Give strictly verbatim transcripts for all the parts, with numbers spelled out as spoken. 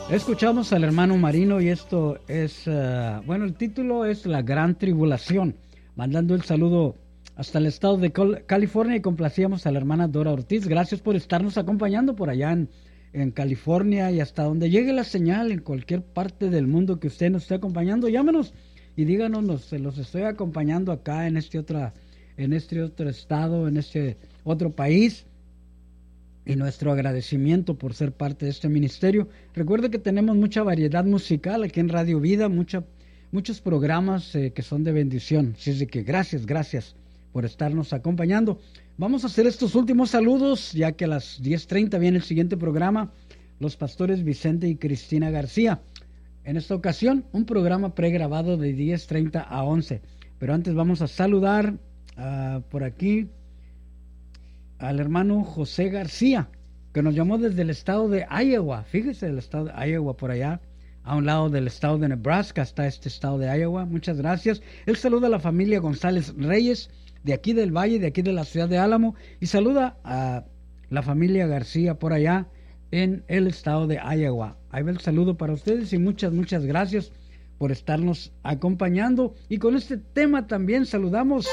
Escuchamos al hermano Marino y esto es, uh, bueno, el título es La Gran Tribulación, mandando el saludo hasta el estado de Cal- California y complacíamos a la hermana Dora Ortiz. Gracias por estarnos acompañando por allá en, en California y hasta donde llegue la señal en cualquier parte del mundo que usted nos esté acompañando. Llámenos y díganos, nos, se los estoy acompañando acá en este, otra, en este otro estado, en este otro país. Y nuestro agradecimiento por ser parte de este ministerio. Recuerde que tenemos mucha variedad musical aquí en Radio Vida, mucha, muchos programas eh, que son de bendición. Así es de que gracias, gracias por estarnos acompañando. Vamos a hacer estos últimos saludos, ya que a las diez treinta viene el siguiente programa, los pastores Vicente y Cristina García. En esta ocasión, un programa pregrabado de diez treinta a once. Pero antes vamos a saludar uh, por aquí al hermano José García, que nos llamó desde el estado de Iowa. Fíjese, el estado de Iowa por allá, a un lado del estado de Nebraska está este estado de Iowa. Muchas gracias. Él saluda a la familia González Reyes, de aquí del Valle, de aquí de la ciudad de Álamo, y saluda a la familia García por allá en el estado de Iowa. Ahí va el saludo para ustedes y muchas, muchas gracias por estarnos acompañando. Y con este tema también saludamos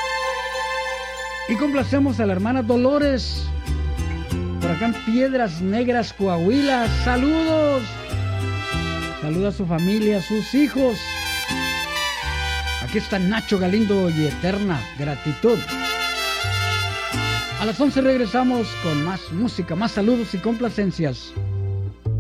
y complacemos a la hermana Dolores, por acá en Piedras Negras, Coahuila. ¡Saludos! Saluda a su familia, a sus hijos. Aquí está Nacho Galindo y eterna gratitud. A las once regresamos con más música, más saludos y complacencias.